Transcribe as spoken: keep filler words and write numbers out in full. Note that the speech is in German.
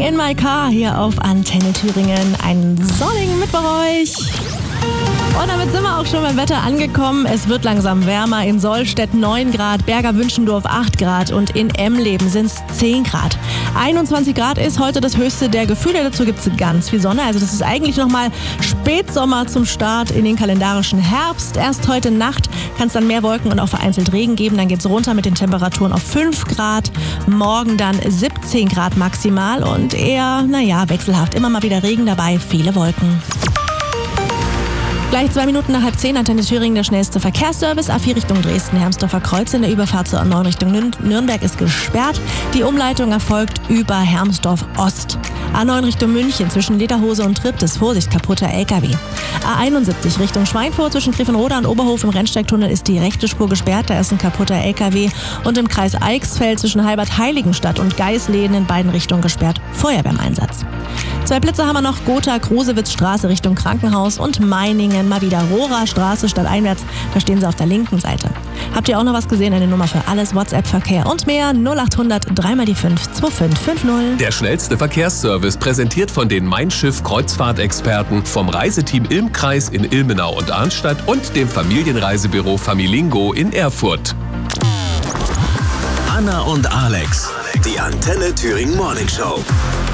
in My Car hier auf Antenne Thüringen. Einen sonnigen Mittwoch euch. Und damit sind wir auch schon beim Wetter angekommen. Es wird langsam wärmer. In Sollstedt neun Grad, Berger-Wünschendorf acht Grad und in Emleben sind es zehn Grad. einundzwanzig Grad ist heute das höchste der Gefühle. Dazu gibt es ganz viel Sonne. Also das ist eigentlich nochmal Spätsommer zum Start in den kalendarischen Herbst. Erst heute Nacht kann es dann mehr Wolken und auch vereinzelt Regen geben. Dann geht es runter mit den Temperaturen auf fünf Grad. Morgen dann siebzehn Grad maximal und eher, naja, wechselhaft. Immer mal wieder Regen dabei, viele Wolken. Gleich zwei Minuten nach halb zehn, Antenne Thüringen, der schnellste Verkehrsservice. A vier Richtung Dresden, Hermsdorfer Kreuz in der Überfahrt zur A neun Richtung Nürnberg ist gesperrt. Die Umleitung erfolgt über Hermsdorf Ost. A neun Richtung München zwischen Lederhose und Triptis, Vorsicht, kaputter L K W. A einundsiebzig Richtung Schweinfurt zwischen Griffenroda und Oberhof im Rennsteigtunnel ist die rechte Spur gesperrt. Da ist ein kaputter L K W. Und im Kreis Eichsfeld zwischen Halbert-Heiligenstadt und Geisleden in beiden Richtungen gesperrt. Feuerwehr im Einsatz. Zwei Blitze haben wir noch. Gotha, Krosewitzstraße Richtung Krankenhaus und Meiningen mal wieder Rohrer Straße stadteinwärts. Da stehen sie auf der linken Seite. Habt ihr auch noch was gesehen? Eine Nummer für alles, WhatsApp-Verkehr und mehr. null achthundert drei mal die fünf zwei fünf fünf null. Der schnellste Verkehrsservice präsentiert von den Mein Schiff Kreuzfahrtexperten vom Reiseteam Ilmkreis in Ilmenau und Arnstadt und dem Familienreisebüro Familingo in Erfurt. Anna und Alex, die Antenne Thüringen Morning Show.